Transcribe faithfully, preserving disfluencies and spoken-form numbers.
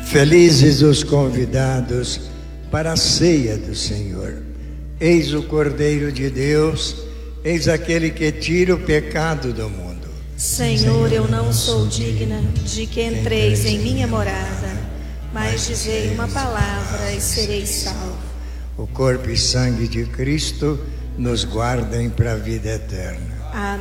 Felizes os convidados para a ceia do Senhor. Eis o Cordeiro de Deus, eis aquele que tira o pecado do mundo. Senhor, eu não sou digna de que entreis em minha morada, mas dizei uma palavra e serei salvo. O corpo e sangue de Cristo nos guardem para a vida eterna. Amém.